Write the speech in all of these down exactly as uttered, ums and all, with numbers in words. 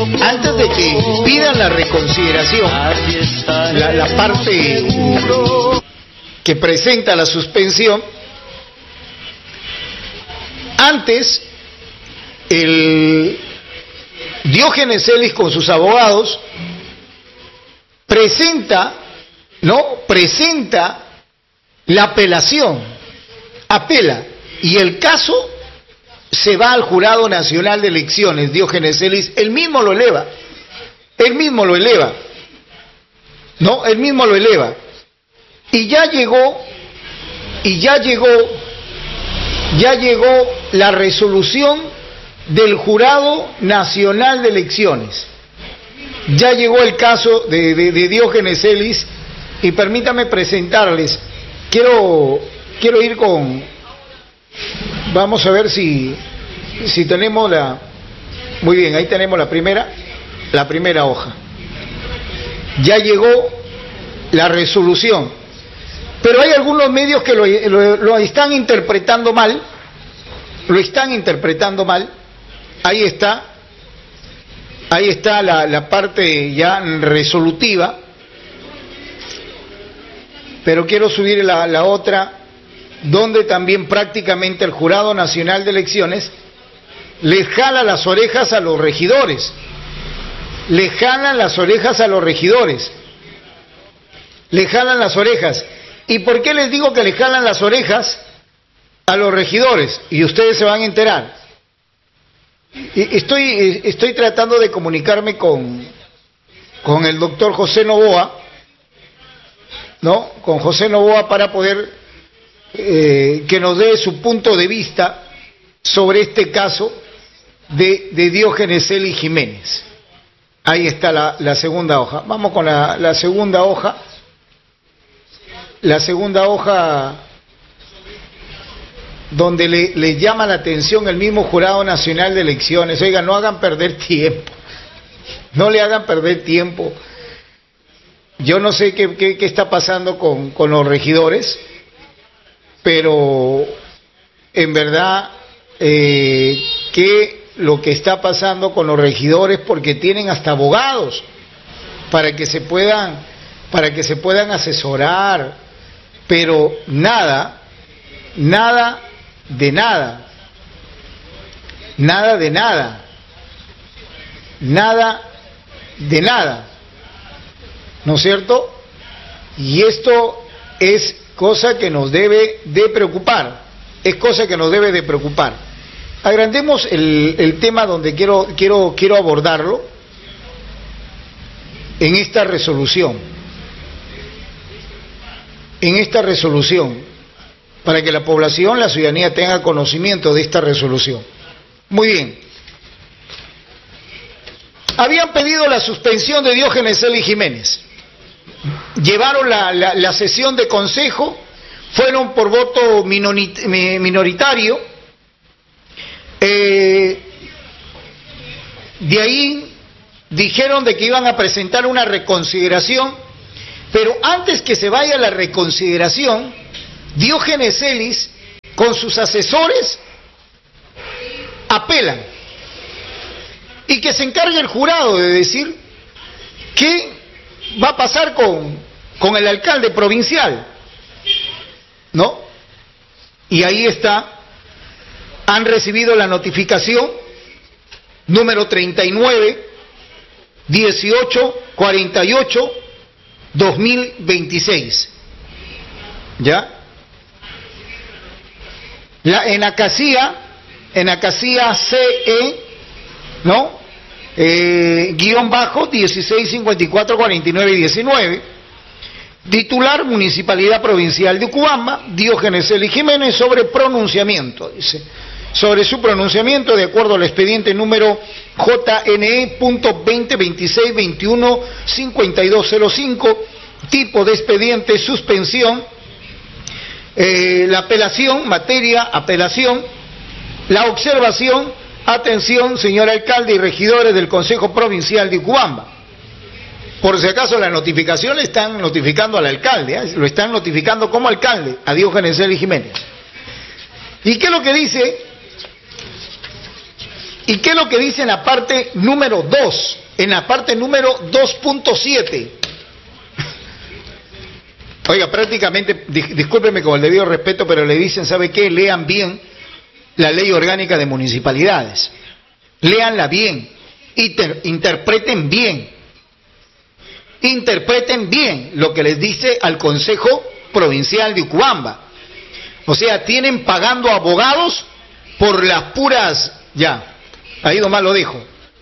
antes de que pidan la reconsideración, la, la parte que presenta la suspensión, antes el Diógenes Ellis con sus abogados presenta, ¿no? Presenta la apelación, apela, y el caso se va al Jurado Nacional de Elecciones. Diógenes Ellis, él mismo lo eleva, él mismo lo eleva, ¿no? Él mismo lo eleva, y ya llegó, y ya llegó, ya llegó la resolución del Jurado Nacional de Elecciones. Ya llegó el caso de, de, de Diógenes Ellis, y permítame presentarles, quiero, quiero ir con, vamos a ver si, si tenemos la, muy bien, ahí tenemos la primera, la primera hoja. Ya llegó la resolución, pero hay algunos medios que lo, lo, lo están interpretando mal, lo están interpretando mal. Ahí está, ahí está la, la parte ya resolutiva, pero quiero subir la, la otra, donde también prácticamente el Jurado Nacional de Elecciones les jala las orejas a los regidores, le jalan las orejas a los regidores, le jalan las orejas. ¿Y por qué les digo que le jalan las orejas a los regidores? Y ustedes se van a enterar. Estoy, estoy tratando de comunicarme con, con el doctor José Novoa, ¿no? Con José Novoa para poder eh, que nos dé su punto de vista sobre este caso de, de Diógenes Ellis Jiménez. Ahí está la, la segunda hoja. Vamos con la, la segunda hoja. La segunda hoja donde le, le llama la atención el mismo Jurado Nacional de Elecciones. Oiga, no hagan perder tiempo, no le hagan perder tiempo. Yo no sé qué, qué, qué está pasando con, con los regidores, pero en verdad eh, que lo que está pasando con los regidores, porque tienen hasta abogados para que se puedan, para que se puedan asesorar, pero nada, nada de nada, nada de nada, nada de nada, ¿no es cierto? Y esto es cosa que nos debe de preocupar, es cosa que nos debe de preocupar. Agrandemos el, el tema donde quiero, quiero, quiero abordarlo en esta resolución, en esta resolución. Para que la población, la ciudadanía tenga conocimiento de esta resolución. Muy bien. Habían pedido la suspensión de Diógenes Ellis Jiménez. Llevaron la, la, la sesión de consejo, fueron por voto minoritario. Eh, de ahí dijeron de que iban a presentar una reconsideración, pero antes que se vaya la reconsideración, Diógenes Ellis, con sus asesores, apelan. Y que se encargue el jurado de decir qué va a pasar con, con el alcalde provincial, ¿no? Y ahí está, han recibido la notificación número treinta y nueve, dieciocho, cuarenta y ocho, dos mil veintiséis. ¿Ya? La, en la casilla, en la casilla C E, ¿no? Eh, guión bajo dieciséis cincuenta y cuatro cuarenta y nueve diecinueve, titular Municipalidad Provincial de Ucubamba, Diógenes Ellis Jiménez, sobre pronunciamiento, dice, sobre su pronunciamiento de acuerdo al expediente número J N E punto veinte veintiséis veintiuno cincuenta y dos cero cinco, tipo de expediente suspensión. Eh, la apelación, materia, apelación, la observación, atención, señor alcalde y regidores del Consejo Provincial de Ucubamba. Por si acaso la notificación le están notificando al alcalde, ¿eh? Lo están notificando como alcalde, a Diógenes Ellis Jiménez. ¿Y qué es lo que dice? ¿Y qué es lo que dice en la parte número dos? En la parte número dos punto siete. Oiga, prácticamente, discúlpeme con el debido respeto, pero le dicen, ¿sabe qué? Lean bien la ley orgánica de municipalidades. Léanla bien. Inter, interpreten bien. Interpreten bien lo que les dice al Consejo Provincial de Ucubamba. O sea, tienen pagando abogados por las puras... Ya, ahí nomás lo dejo.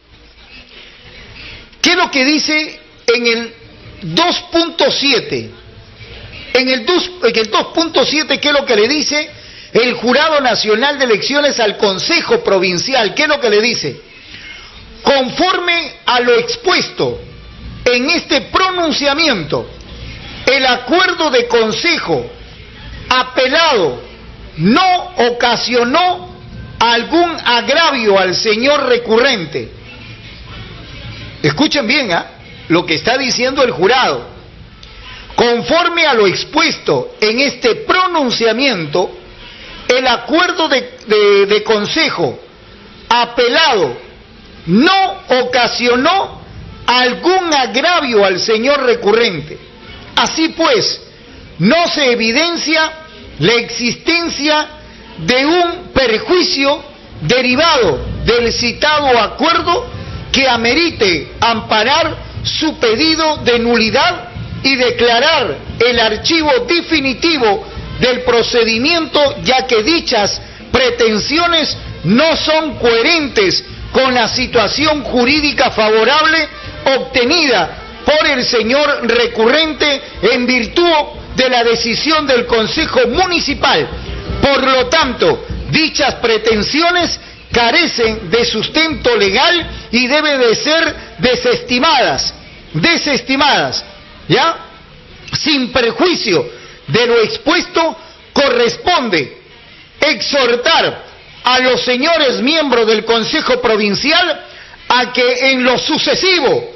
¿Qué es lo que dice en el dos punto siete? En el dos punto siete, ¿qué es lo que le dice el Jurado Nacional de Elecciones al Consejo Provincial? ¿Qué es lo que le dice? Conforme a lo expuesto en este pronunciamiento, el acuerdo de consejo apelado no ocasionó algún agravio al señor recurrente. Escuchen bien, ¿eh? Lo que está diciendo el jurado. Conforme a lo expuesto en este pronunciamiento, el acuerdo de, de, de consejo apelado no ocasionó algún agravio al señor recurrente. Así pues, no se evidencia la existencia de un perjuicio derivado del citado acuerdo que amerite amparar su pedido de nulidad y declarar el archivo definitivo del procedimiento, ya que dichas pretensiones no son coherentes con la situación jurídica favorable obtenida por el señor recurrente en virtud de la decisión del Consejo Municipal. Por lo tanto, dichas pretensiones carecen de sustento legal y deben de ser desestimadas, desestimadas, ¿ya? Sin perjuicio de lo expuesto, corresponde exhortar a los señores miembros del Consejo Provincial a que en lo sucesivo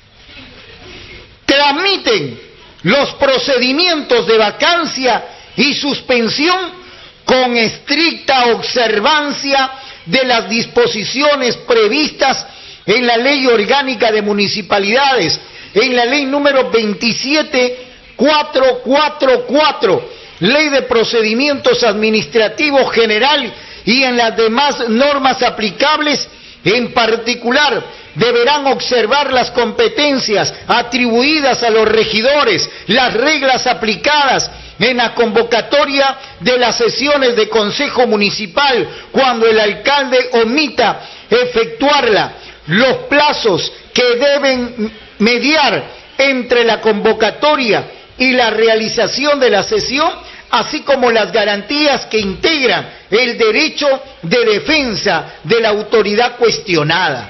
tramiten los procedimientos de vacancia y suspensión con estricta observancia de las disposiciones previstas en la Ley Orgánica de Municipalidades, en la Ley número veintisiete mil cuatrocientos cuarenta y cuatro, Ley de Procedimientos Administrativos General, y en las demás normas aplicables. En particular, deberán observar las competencias atribuidas a los regidores, las reglas aplicadas en la convocatoria de las sesiones de Consejo Municipal cuando el alcalde omita efectuarla, los plazos que deben mediar entre la convocatoria y la realización de la sesión, así como las garantías que integran el derecho de defensa de la autoridad cuestionada.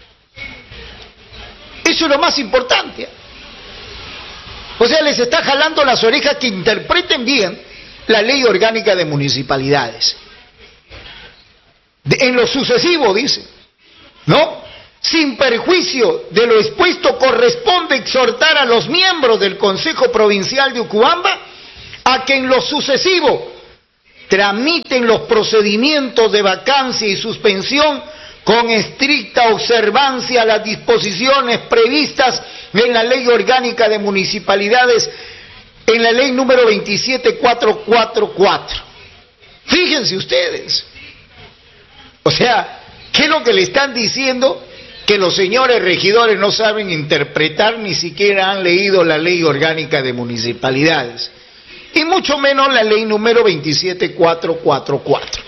Eso es lo más importante. O sea, les está jalando las orejas que interpreten bien la Ley Orgánica de Municipalidades. De, en lo sucesivo, dice, ¿no? Sin perjuicio de lo expuesto, corresponde exhortar a los miembros del Consejo Provincial de Ucubamba a que en lo sucesivo tramiten los procedimientos de vacancia y suspensión con estricta observancia a las disposiciones previstas en la Ley Orgánica de Municipalidades, en la Ley número veintisiete mil cuatrocientos cuarenta y cuatro. Fíjense ustedes. O sea, ¿qué es lo que le están diciendo? Que los señores regidores no saben interpretar, ni siquiera han leído la Ley Orgánica de Municipalidades, y mucho menos la Ley número veintisiete mil cuatrocientos cuarenta y cuatro.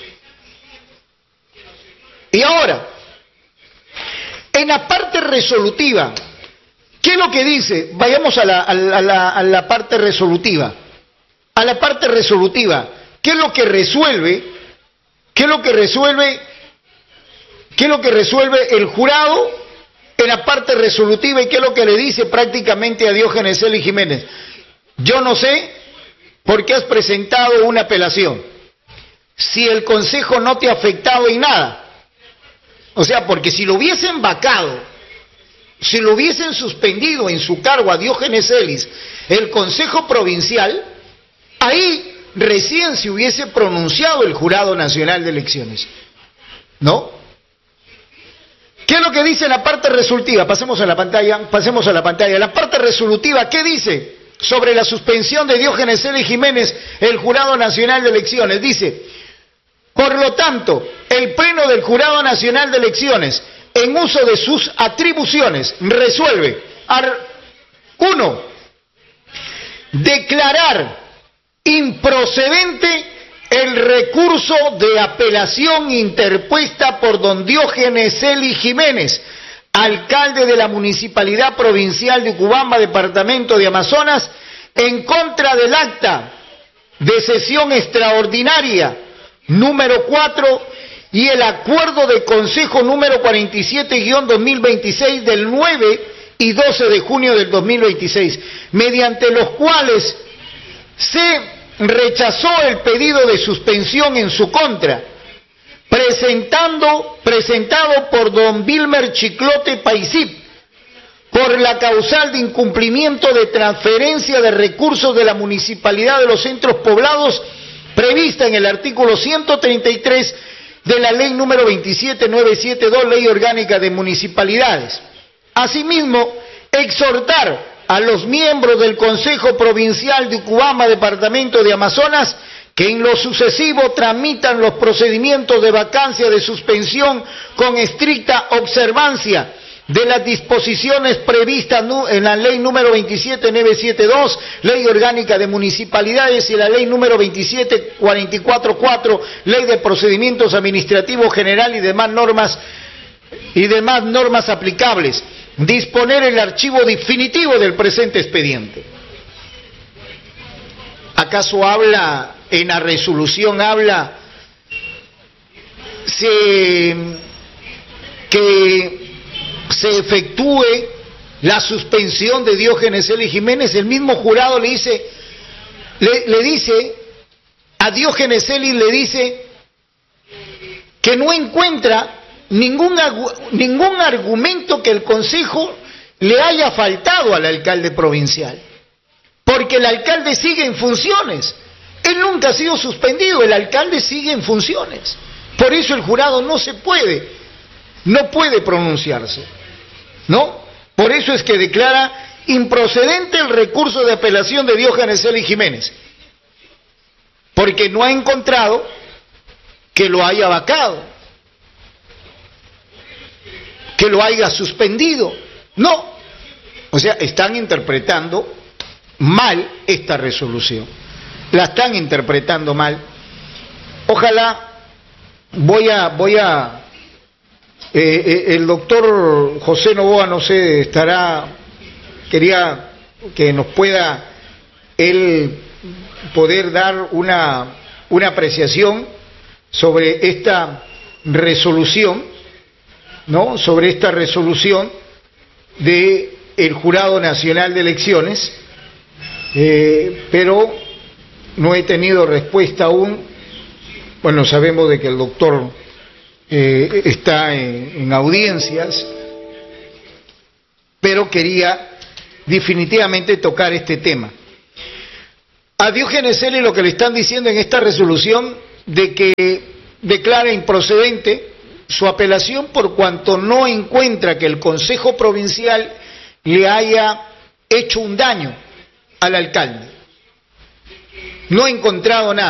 Y ahora, en la parte resolutiva, ¿qué es lo que dice? Vayamos a la, a la, a la, a la parte resolutiva. A la parte resolutiva, ¿qué es lo que resuelve? ¿Qué es lo que resuelve? ¿Qué es lo que resuelve el jurado en la parte resolutiva? ¿Y qué es lo que le dice prácticamente a Diógenes Celis Jiménez? Yo no sé por qué has presentado una apelación si el Consejo no te ha afectado en nada. O sea, porque si lo hubiesen vacado, si lo hubiesen suspendido en su cargo a Diógenes Celis, el Consejo Provincial, ahí recién se hubiese pronunciado el Jurado Nacional de Elecciones, ¿no? ¿Qué es lo que dice la parte resolutiva? Pasemos a la pantalla, pasemos a la pantalla. La parte resolutiva, ¿qué dice sobre la suspensión de Diógenes Celi Jiménez, el Jurado Nacional de Elecciones? Dice: por lo tanto, el Pleno del Jurado Nacional de Elecciones, en uso de sus atribuciones, resuelve: uno, declarar improcedente el recurso de apelación interpuesta por don Diógenes Celi Jiménez, alcalde de la Municipalidad Provincial de Ucubamba, Departamento de Amazonas, en contra del acta de sesión extraordinaria número cuatro y el acuerdo de Consejo número cuarenta y siete guión dos mil veintiséis del nueve y doce de junio del dos mil veintiséis, mediante los cuales se rechazó el pedido de suspensión en su contra, presentando, presentado por don Vilmer Chiclote Paisip, por la causal de incumplimiento de transferencia de recursos de la Municipalidad de los Centros Poblados, prevista en el artículo ciento treinta y tres de la Ley número veintisiete mil novecientos setenta y dos, Ley Orgánica de Municipalidades. Asimismo, exhortar a los miembros del Consejo Provincial de Ucubamba, Departamento de Amazonas, que en lo sucesivo tramitan los procedimientos de vacancia de suspensión con estricta observancia de las disposiciones previstas en la Ley número veintisiete mil novecientos setenta y dos, Ley Orgánica de Municipalidades, y la Ley número veintisiete mil cuatrocientos cuarenta y cuatro, Ley de Procedimientos Administrativos General y demás normas y demás normas aplicables. Disponer el archivo definitivo del presente expediente. ¿Acaso habla, en la resolución habla se, que se efectúe la suspensión de Diógenes Celi Jiménez? El mismo jurado le dice, le, le dice a Diógenes Celi, le dice que no encuentra ningún, ningún argumento que el Consejo le haya faltado al alcalde provincial, porque el alcalde sigue en funciones. Él nunca ha sido suspendido, el alcalde sigue en funciones. Por eso el jurado no se puede, no puede pronunciarse, ¿no? Por eso es que declara improcedente el recurso de apelación de Diógenes Celi Jiménez, porque no ha encontrado que lo haya vacado, que lo haya suspendido. No. O sea, están interpretando mal esta resolución. La están interpretando mal. Ojalá, voy a, voy a, eh, eh, el doctor José Novoa, no sé, estará, quería que nos pueda él poder dar una, una apreciación sobre esta resolución, ¿no? Sobre esta resolución de el Jurado Nacional de Elecciones, eh, pero no he tenido respuesta aún. Bueno, sabemos de que el doctor eh, está en, en audiencias, pero quería definitivamente tocar este tema. A Diógenes Celi lo que le están diciendo en esta resolución de que declara improcedente su apelación por cuanto no encuentra que el Consejo Provincial le haya hecho un daño al alcalde. No ha encontrado nada.